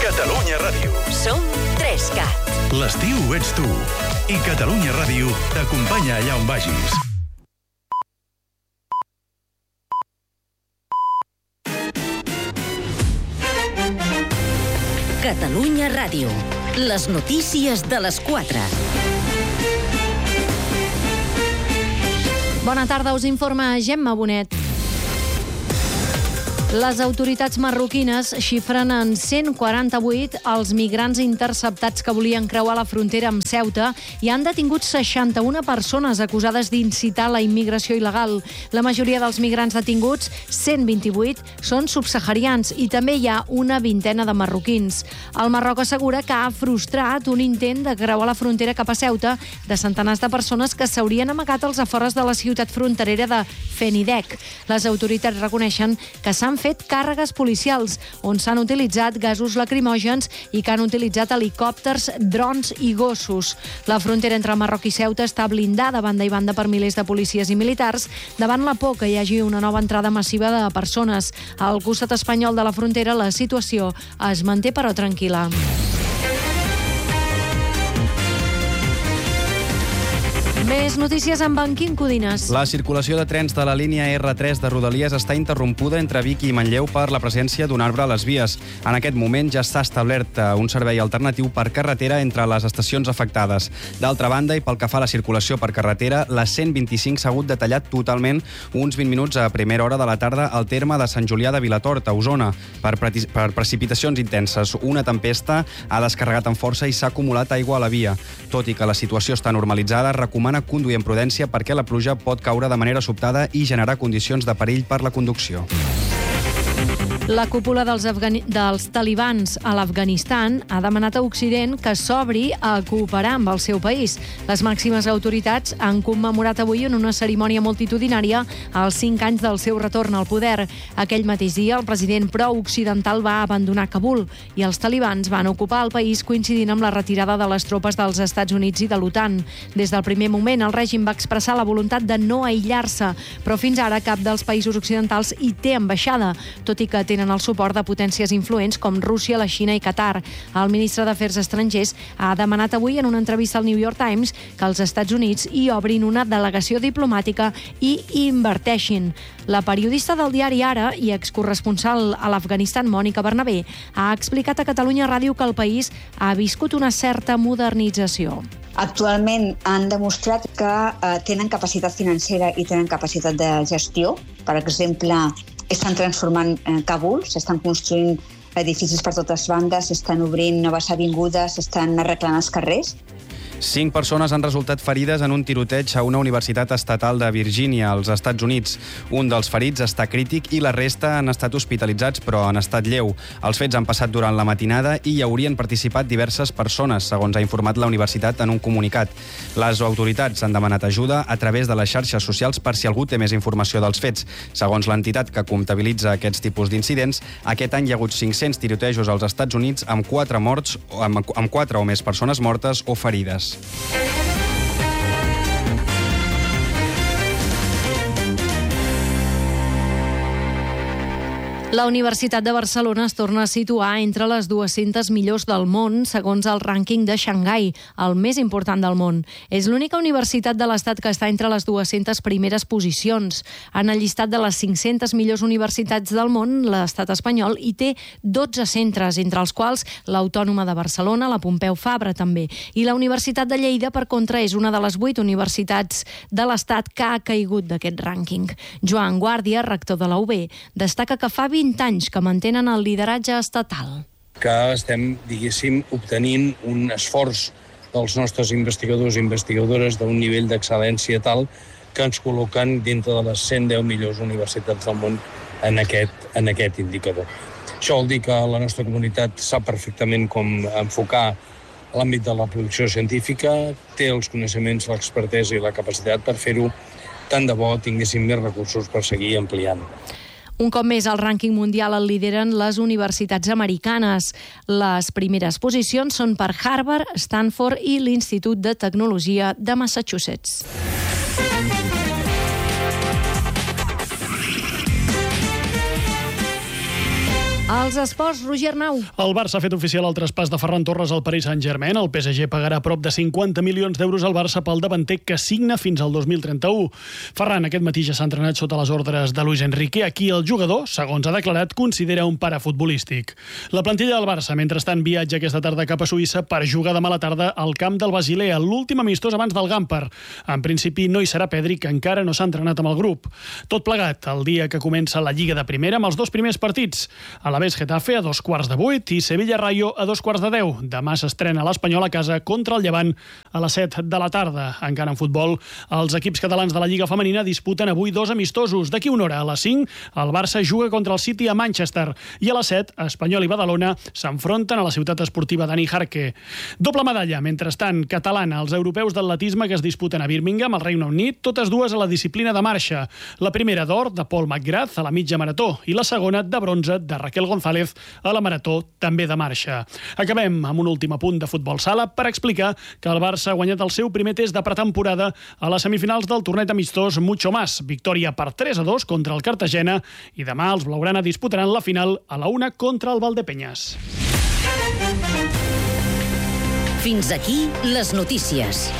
Catalunya Ràdio. Som 3CAT. L'estiu ets tu. I Catalunya Ràdio t'acompanya allà on vagis. Catalunya Ràdio. Les notícies de les 4. Bona tarda, us informa Gemma Bonet. Les autoritats marroquines xifren en 148 els migrants interceptats que volien creuar la frontera amb Ceuta i han detingut 61 persones acusades d'incitar la immigració il·legal. La majoria dels migrants detinguts, 128, són subsaharians i també hi ha una vintena de marroquins. El Marroc assegura que ha frustrat un intent de creuar la frontera cap a Ceuta de centenars de persones que s'haurien amagat als afores de la ciutat fronterera de Fenidec. Les autoritats reconeixen que s'han fet càrregues policials, on s'han utilitzat gasos lacrimògens i que han utilitzat helicòpters, drons i gossos. La frontera entre Marroc i Ceuta està blindada banda i banda per milers de policies i militars davant la por que hi hagi una nova entrada massiva de persones. Al costat espanyol de la frontera la situació es manté però tranquil·la. Més notícies amb en Quim Codines. La circulació de trens de la línia R3 de Rodalies està interrompuda entre Vic i Manlleu per la presència d'un arbre a les vies. En aquest moment ja s'ha establert un servei alternatiu per carretera entre les estacions afectades. D'altra banda, i pel que fa a la circulació per carretera, la 125 s'ha hagut de tallar totalment uns 20 minuts a primera hora de la tarda al terme de Sant Julià de Vilatort, a Osona, per precipitacions intenses. Una tempesta ha descarregat amb força i s'ha acumulat aigua a la via. Tot i que la situació està normalitzada, recomana conduir amb prudència perquè la pluja pot caure de manera sobtada i generar condicions de perill per la conducció. La cúpula dels talibans a l'Afganistan ha demanat a Occident que s'obri a cooperar amb el seu país. Les màximes autoritats han commemorat avui en una cerimònia multitudinària els 5 anys del seu retorn al poder. Aquell mateix dia, el president pro-occidental va abandonar Kabul i els talibans van ocupar el país coincidint amb la retirada de les tropes dels Estats Units i de l'OTAN. Des del primer moment, el règim va expressar la voluntat de no aïllar-se, però fins ara cap dels països occidentals hi té ambaixada, tot i que tenen el suport de potències influents com Rússia, la Xina i Qatar. El ministre d'Afers Estrangers ha demanat avui en una entrevista al New York Times que els Estats Units hi obrin una delegació diplomàtica i inverteixin. La periodista del diari Ara i excorresponsal a l'Afganistan, Mònica Bernabé, ha explicat a Catalunya Ràdio que el país ha viscut una certa modernització. Actualment han demostrat que tenen capacitat financera i tenen capacitat de gestió. Per exemple, estan transformant Kabul, s'estan construint edificis per totes bandes, s'estan obrint noves avingudes, s'estan arreglant els carrers. 5 persones han resultat ferides en un tiroteig a una universitat estatal de Virgínia, als Estats Units. Un dels ferits està crític i la resta han estat hospitalitzats, però en estat lleu. Els fets han passat durant la matinada i hi haurien participat diverses persones, segons ha informat la universitat en un comunicat. Les autoritats han demanat ajuda a través de les xarxes socials per si algú té més informació dels fets. Segons l'entitat que comptabilitza aquests tipus d'incidents, aquest any hi ha hagut 500 tirotejos als Estats Units amb 4 morts, amb 4 o més persones mortes o ferides. La Universitat de Barcelona es torna a situar entre les 200 millors del món, segons el rànquing de Xangai, el més important del món. És l'única universitat de l'Estat que està entre les 200 primeres posicions. En el llistat de les 500 millors universitats del món, l'Estat espanyol hi té 12 centres, entre els quals l'Autònoma de Barcelona, la Pompeu Fabra també. I la Universitat de Lleida, per contra, és una de les 8 universitats de l'Estat que ha caigut d'aquest rànquing. Joan Guàrdia, rector de la UB, destaca que fa 20 anys que mantenen el lideratge estatal. Que estem, diguéssim, obtenint un esforç dels nostres investigadors i investigadores d'un nivell d'excel·lència tal que ens col·loquen dintre de les 110 millors universitats del món en aquest indicador. Això vol dir que la nostra comunitat sap perfectament com enfocar l'àmbit de la producció científica, té els coneixements, l'expertesa i la capacitat per fer-ho, tant de bo tinguéssim més recursos per seguir ampliant. Un cop més, al rànquing mundial el lideren les universitats americanes. Les primeres posicions són per Harvard, Stanford i l'Institut de Tecnologia de Massachusetts. Els esports, Roger Arnau. El Barça ha fet oficial el traspàs de Ferran Torres al Paris Saint-Germain. El PSG pagarà prop de 50 milions d'euros al Barça pel davanter que signa fins al 2031. Ferran aquest matí ja s'ha entrenat sota les ordres de Luis Enrique. Aquí el jugador, segons ha declarat, considera un pare futbolístic. La plantilla del Barça, mentrestant, viatja aquesta tarda cap a Suïssa per jugar demà a la tarda al camp del Basilea, l'últim amistós abans del Gamper. En principi no hi serà Pedri, que encara no s'ha entrenat amb el grup. Tot plegat, el dia que comença la Lliga de Primera amb els dos primers partits. Alavés Getafe a 7:15 i Sevilla Rayo a 10:15. Demà s'estrena l'Espanyol a casa contra el Llevant a les 7 de la tarda. Encara en futbol, els equips catalans de la Lliga Femenina disputen avui dos amistosos. D'aquí una hora, a les 5, el Barça juga contra el City a Manchester i a les 7, Espanyol i Badalona s'enfronten a la ciutat esportiva Dani Jarque. Doble medalla, mentrestant, catalana als europeus d'atletisme que es disputen a Birmingham, al Regne Unit, totes dues a la disciplina de marxa. La primera d'or de Paul McGrath a la mitja marató i la segona de bronze de Raquel González a la marató també de marxa. Acabem amb un últim apunt de futbol sala per explicar que el Barça ha guanyat el seu primer test de pretemporada a les semifinals del torneig amistós Mucho Más. Victòria per 3-2 contra el Cartagena i demà els blaugrana disputaran la final a la 1 contra el Valdepeñas. Fins aquí les notícies.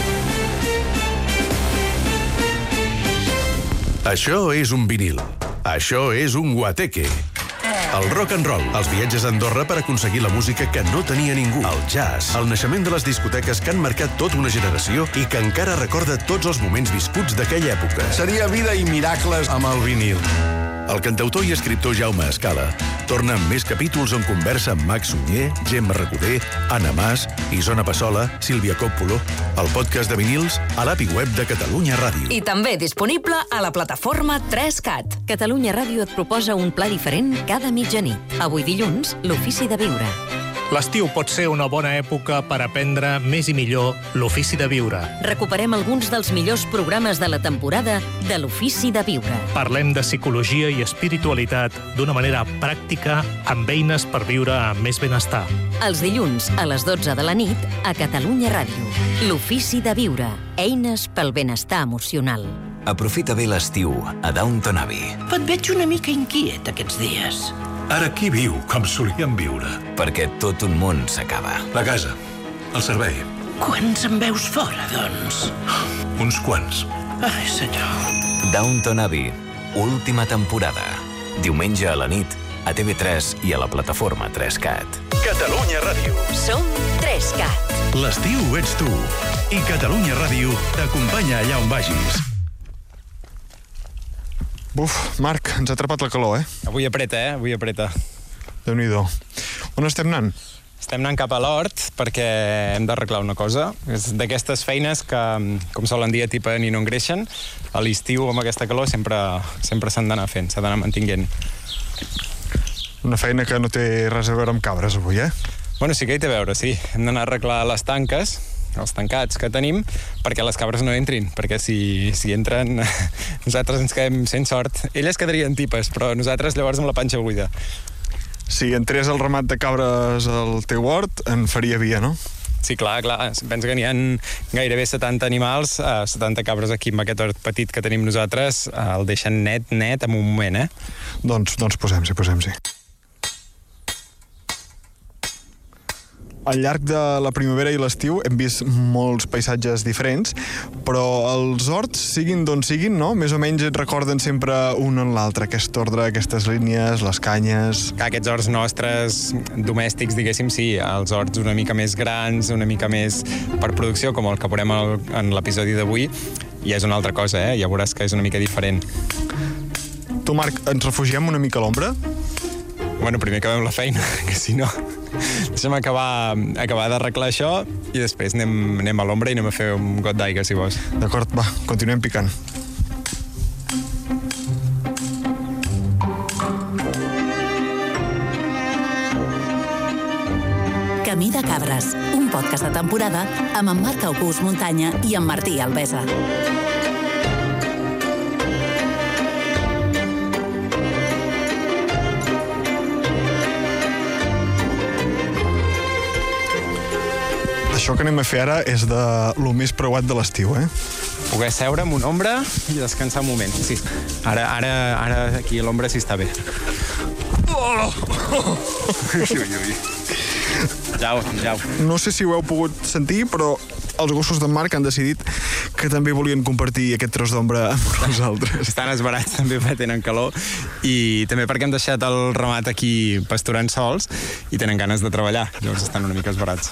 Això és un vinil. Això és un guateque. El rock and roll, els viatges a Andorra per aconseguir la música que no tenia ningú. El jazz, el naixement de les discoteques que han marcat tota una generació i que encara recorda tots els moments viscuts d'aquella època. Seria vida i miracles amb el vinil. El cantautor i escriptor Jaume Escala torna amb més capítols on conversa amb Max Sunyer, Gemma Recoder, Anna Mas, Isona Passola, Sílvia Coppola, el podcast de vinils a l'API web de Catalunya Ràdio. I també disponible a la plataforma 3CAT. Catalunya Ràdio et proposa un pla diferent cada mitjanit. Avui dilluns, l'ofici de viure. L'estiu pot ser una bona època per aprendre més i millor l'ofici de viure. Recuperem alguns dels millors programes de la temporada de l'ofici de viure. Parlem de psicologia i espiritualitat d'una manera pràctica amb eines per viure amb més benestar. Els dilluns a les 12 de la nit a Catalunya Ràdio. L'ofici de viure. Eines pel benestar emocional. Aprofita bé l'estiu a Downton Abbey. Et veig una mica inquiet aquests dies. Ara qui viu com solíem viure? Perquè tot un món s'acaba. La casa, el servei. Quants en veus fora, doncs? Uns quants. Ai, senyor. Downton Abbey, última temporada. Diumenge a la nit, a TV3 i a la plataforma 3CAT. Catalunya Ràdio. Som 3CAT. L'estiu ets tu. I Catalunya Ràdio t'acompanya allà on vagis. Buf, Marc, ens ha atrapat la calor, Avui apreta, Avui apreta. Déu-n'hi-do. On estem anant? Estem anant cap a l'hort perquè hem d'arreglar una cosa. És d'aquestes feines que, com solen dir, atipen i no engreixen. A l'estiu, amb aquesta calor, sempre s'han d'anar fent, s'ha d'anar mantinguent. Una feina que no té res a veure amb cabres, avui, Bueno, sí que hi té a veure, sí. Hem d'anar a arreglar les tanques, els tancats que tenim, perquè les cabres no entrin, perquè si entren nosaltres ens quedem sense sort. Elles quedarien tipes, però nosaltres llavors amb la panxa buida. Si entrés el ramat de cabres al teu hort, en faria via, no? Sí, clar. Pensa que n'hi ha gairebé 70 animals, 70 cabres aquí amb aquest hort petit que tenim nosaltres, el deixen net en un moment, Doncs posem-s'hi. Al llarg de la primavera i l'estiu hem vist molts paisatges diferents, però els horts, siguin d'on siguin, no? Més o menys et recorden sempre un en l'altre, aquest ordre, aquestes línies, les canyes... Aquests horts nostres, domèstics, diguéssim, sí. Els horts una mica més grans, una mica més per producció, com el que veurem en l'episodi d'avui, ja és una altra cosa, Ja veuràs que és una mica diferent. Tu, Marc, ens refugiem una mica a l'ombra? Bueno, primer acabem la feina, que si no... Deixa'm acabar d'arreglar això i després anem a l'ombra i anem a fer un got d'aigua, si vols. D'acord, va, continuem picant. Camí de Cabres, un podcast de temporada amb en Marc August Muntanya i en Martí Albesa. Això que anem a fer ara és de lo més preuat de l'estiu, Poder seure amb una ombra i descansar un moment. Sí. Ara aquí a l'ombra sí està bé. Oh! Jau. No sé si ho heu pogut sentir, però els gossos d'en Marc han decidit que també volien compartir aquest tros d'ombra amb nosaltres. Estan esbarats també perquè tenen calor i també perquè hem deixat el ramat aquí pasturant sols i tenen ganes de treballar, llavors estan una mica esbarats.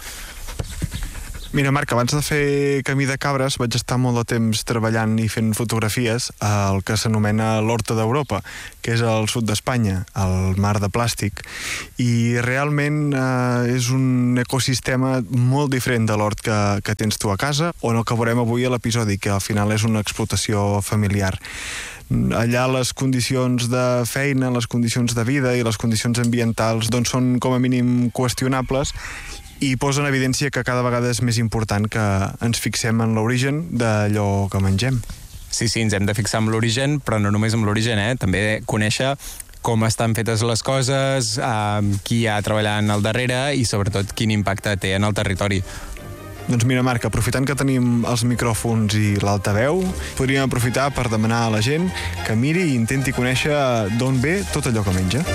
Mira, Marc, abans de fer camí de cabres vaig estar molt de temps treballant i fent fotografies al que s'anomena l'Horta d'Europa, que és al sud d'Espanya, al mar de Plàstic, i realment és un ecosistema molt diferent de l'hort que tens tu a casa, o no que veurem avui a l'episodi, que al final és una explotació familiar. Allà les condicions de feina, les condicions de vida i les condicions ambientals doncs són com a mínim qüestionables i posa en evidència que cada vegada és més important que ens fixem en l'origen d'allò que mengem. Sí, ens hem de fixar en l'origen, però no només en l'origen, també conèixer com estan fetes les coses, qui hi ha treballant al darrere i sobretot quin impacte té en el territori. Doncs mira, Marc, aprofitant que tenim els micròfons i l'altaveu, podríem aprofitar per demanar a la gent que miri i intenti conèixer d'on ve tot allò que menja.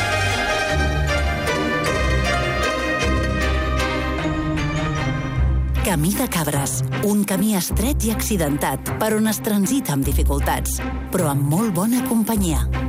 Camí de cabres, un camí estret i accidentat per on es transita amb dificultats, però amb molt bona companyia.